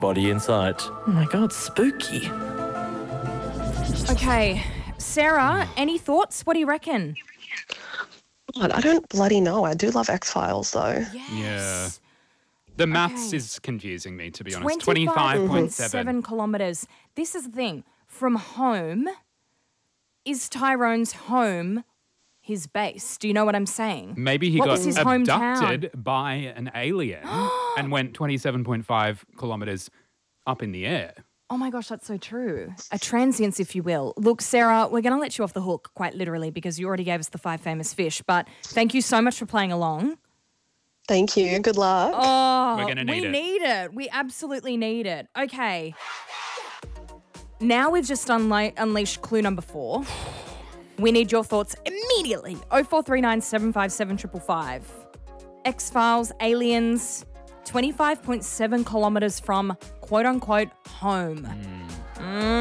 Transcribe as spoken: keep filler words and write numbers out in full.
Body in sight. Oh my God, spooky. Okay, Sarah, any thoughts? What do you reckon? God, I don't bloody know. I do love X-Files, though. Yes. Yeah. The maths Okay. is confusing me, to be honest. twenty-five twenty-five point point seven. seven kilometres. This is the thing. From home, is Tyrone's home his base? Do you know what I'm saying? Maybe he What got was his hometown? abducted by an alien and went twenty-seven point five kilometres up in the air. Oh my gosh, that's so true. A transience, if you will. Look, Sarah, we're going to let you off the hook quite literally because you already gave us the five famous fish, but thank you so much for playing along. Thank you. Good luck. Oh, We're gonna need we it. need it. We absolutely need it. Okay. Now we've just unli- unleashed clue number four. We need your thoughts immediately. oh four three nine, seven five seven, five five five. X-Files, aliens, twenty-five point seven kilometres from quote-unquote home. Mm.